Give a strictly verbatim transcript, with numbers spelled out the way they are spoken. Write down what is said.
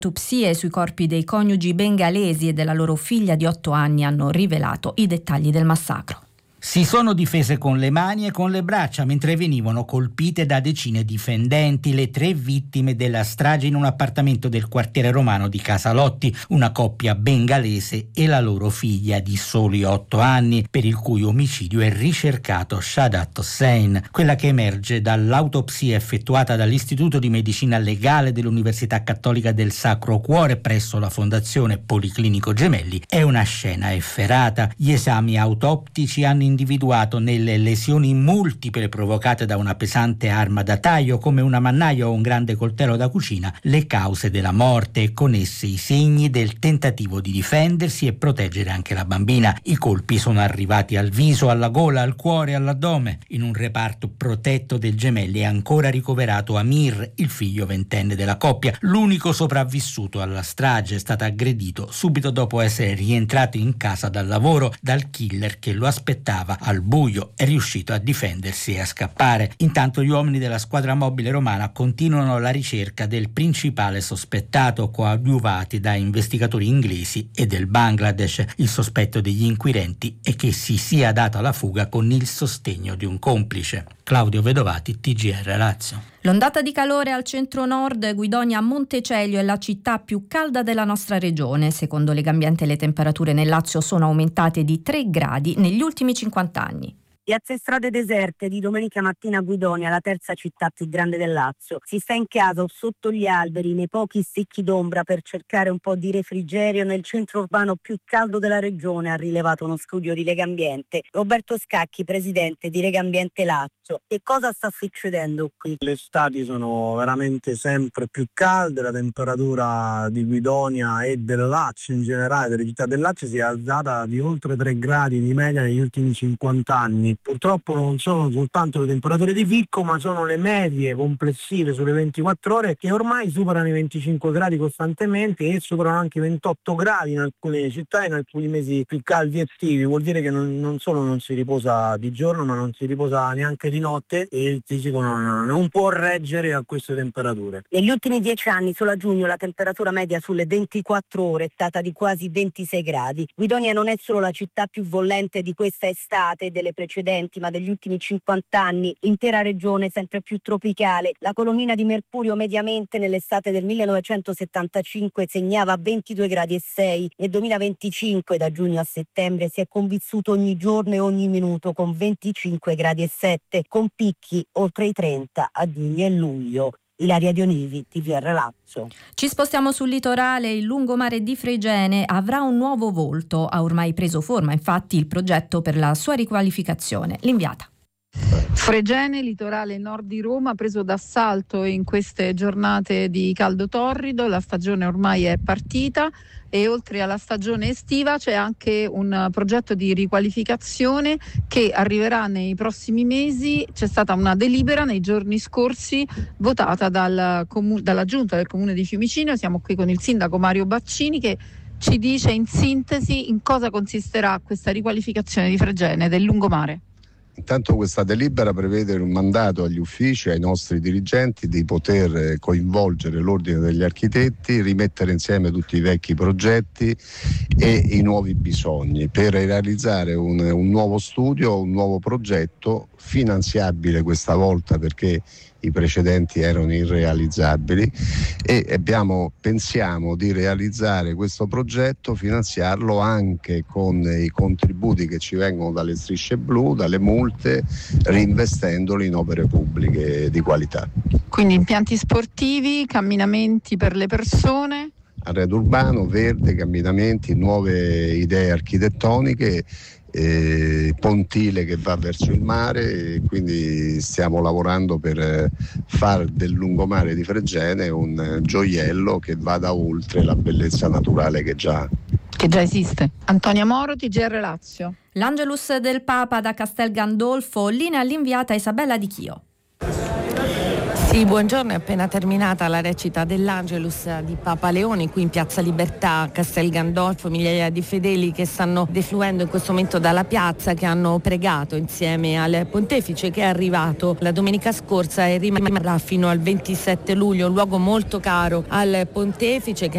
Autopsie sui corpi dei coniugi bengalesi e della loro figlia di otto anni hanno rivelato i dettagli del massacro. Si sono difese con le mani e con le braccia mentre venivano colpite da decine di fendenti le tre vittime della strage in un appartamento del quartiere romano di Casalotti, una coppia bengalese e la loro figlia di soli otto anni, per il cui omicidio è ricercato Shahadat Hossein. Quella che emerge dall'autopsia effettuata dall'Istituto di Medicina Legale dell'Università Cattolica del Sacro Cuore presso la Fondazione Policlinico Gemelli è una scena efferata. Gli esami autoptici hanno individuato nelle lesioni multiple provocate da una pesante arma da taglio come una mannaia o un grande coltello da cucina le cause della morte e con esse i segni del tentativo di difendersi e proteggere anche la bambina. I colpi sono arrivati al viso, alla gola, al cuore e all'addome. In un reparto protetto del Gemelli è ancora ricoverato Amir, il figlio ventenne della coppia, l'unico sopravvissuto alla strage. È stato aggredito subito dopo essere rientrato in casa dal lavoro dal killer che lo aspettava al buio. È riuscito a difendersi e a scappare. Intanto gli uomini della squadra mobile romana continuano la ricerca del principale sospettato, coadiuvati da investigatori inglesi e del Bangladesh. Il sospetto degli inquirenti è che si sia data la fuga con il sostegno di un complice. Claudio Vedovati, T G R Lazio. L'ondata di calore al centro-nord, Guidonia a Montecelio è la città più calda della nostra regione. Secondo Legambiente le temperature nel Lazio sono aumentate di tre gradi negli ultimi cinquanta anni. Piazze e strade deserte di domenica mattina a Guidonia, la terza città più grande del Lazio. Si sta in casa o sotto gli alberi, nei pochi sticchi d'ombra per cercare un po' di refrigerio nel centro urbano più caldo della regione, ha rilevato uno studio di Legambiente. Roberto Scacchi, presidente di Legambiente Lazio. Che cosa sta succedendo qui? Le estati sono veramente sempre più calde, la temperatura di Guidonia e del Lazio in generale, delle città del Lazio, si è alzata di oltre tre gradi di media negli ultimi cinquanta anni. Purtroppo non sono soltanto le temperature di picco, ma sono le medie complessive sulle ventiquattro ore che ormai superano i venticinque gradi costantemente e superano anche i ventotto gradi in alcune città, in alcuni mesi più caldi attivi. Vuol dire che non, non solo non si riposa di giorno, ma non si riposa neanche di notte e il fisico non, non può reggere a queste temperature. Negli ultimi dieci anni, solo a giugno, la temperatura media sulle ventiquattro ore è stata di quasi ventisei gradi. Guidonia non è solo la città più bollente di questa estate e delle precedenti, ma degli ultimi cinquanta anni, l'intera regione sempre più tropicale. La colonnina di mercurio mediamente nell'estate del millenovecentosettantacinque segnava ventidue gradi e sei. Nel duemilaventicinque, da giugno a settembre, si è convissuto ogni giorno e ogni minuto con venticinque gradi e sette, con picchi oltre i trenta a giugno e luglio. Ilaria Dionivi, T V R Lazio. Ci spostiamo sul litorale. Il lungomare di Fregene avrà un nuovo volto. Ha ormai preso forma infatti il progetto per la sua riqualificazione. L'inviata. Fregene, litorale nord di Roma, preso d'assalto in queste giornate di caldo torrido. La stagione ormai è partita e oltre alla stagione estiva c'è anche un progetto di riqualificazione che arriverà nei prossimi mesi. C'è stata una delibera nei giorni scorsi votata dal comu- dalla giunta del comune di Fiumicino. Siamo qui con il sindaco Mario Baccini che ci dice in sintesi in cosa consisterà questa riqualificazione di Fregene, del lungomare. Intanto questa delibera prevede un mandato agli uffici, ai nostri dirigenti, di poter coinvolgere l'ordine degli architetti, rimettere insieme tutti i vecchi progetti e i nuovi bisogni per realizzare un, un nuovo studio, un nuovo progetto finanziabile questa volta perché i precedenti erano irrealizzabili e abbiamo, pensiamo di realizzare questo progetto, finanziarlo anche con i contributi che ci vengono dalle strisce blu, dalle multe, reinvestendoli in opere pubbliche di qualità. Quindi impianti sportivi, camminamenti per le persone? Arredo urbano, verde, camminamenti, nuove idee architettoniche, Eh, pontile che va verso il mare, quindi stiamo lavorando per far del lungomare di Fregene un gioiello che vada oltre la bellezza naturale che già che già esiste. Antonia Moro, T G R Lazio. L'Angelus del Papa da Castel Gandolfo, linea all'inviata Isabella Di Chio. Sì, buongiorno, è appena terminata la recita dell'Angelus di Papa Leone qui in Piazza Libertà a Castel Gandolfo, migliaia di fedeli che stanno defluendo in questo momento dalla piazza, che hanno pregato insieme al Pontefice che è arrivato la domenica scorsa e rimarrà fino al ventisette luglio, un luogo molto caro al Pontefice che